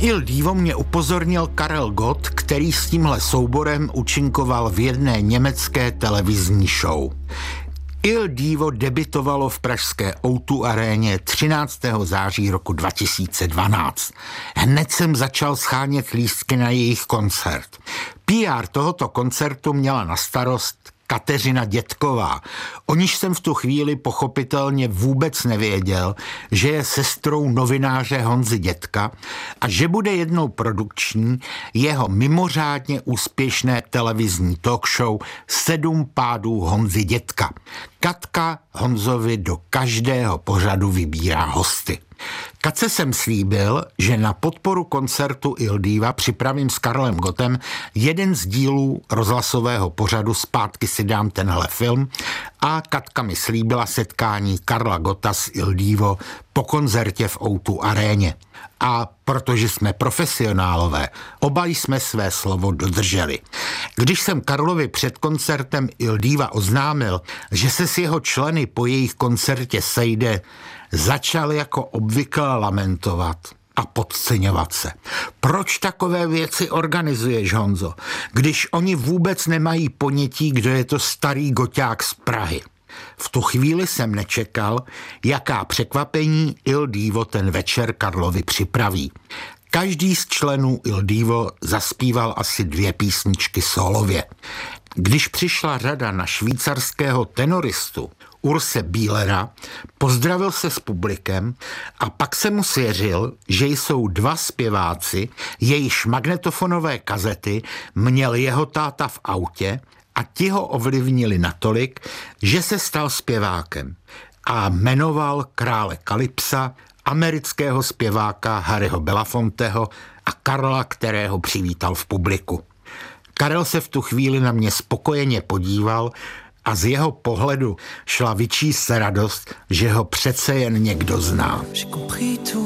Il Divo mě upozornil Karel Gott, který s tímhle souborem účinkoval v jedné německé televizní show. Il Divo debutovalo v pražské O2 aréně 13. září roku 2012. Hned jsem začal shánět lístky na jejich koncert. PR tohoto koncertu měla na starost Kateřina Dětková. O níž jsem v tu chvíli pochopitelně vůbec nevěděl, že je sestrou novináře Honzy Dětka a že bude jednou produkční jeho mimořádně úspěšné televizní talk show 7 pádů Honzy Dětka. Katka Honzovi do každého pořadu vybírá hosty. Katce jsem slíbil, že na podporu koncertu Il Diva připravím s Karlem Gottem jeden z dílů rozhlasového pořadu Zpátky si dám tenhle film a Katka mi slíbila setkání Karla Gotta s Il Divo po koncertě v O2 aréně. A protože jsme profesionálové, oba jsme své slovo dodrželi. Když jsem Karlovi před koncertem Il Diva oznámil, že se s jeho členy po jejich koncertě sejde, začal jako obvykle lamentovat a podceňovat se. Proč takové věci organizuješ, Honzo, když oni vůbec nemají ponětí, kdo je to starý goťák z Prahy? V tu chvíli jsem nečekal, jaká překvapení Il Divo ten večer Karlovi připraví. Každý z členů Il Divo zaspíval asi 2 písničky solově. Když přišla řada na švýcarského tenoristu Urse Bílera, pozdravil se s publikem a pak se mu svěřil, že jsou 2 zpěváci, jejichž magnetofonové kazety měl jeho táta v autě a ti ho ovlivnili natolik, že se stal zpěvákem a jmenoval krále Kalypsa, amerického zpěváka Harryho Belafonteho a Karla, kterého přivítal v publiku. Karel se v tu chvíli na mě spokojeně podíval a z jeho pohledu šla vyčíst radost, že ho přece jen někdo zná.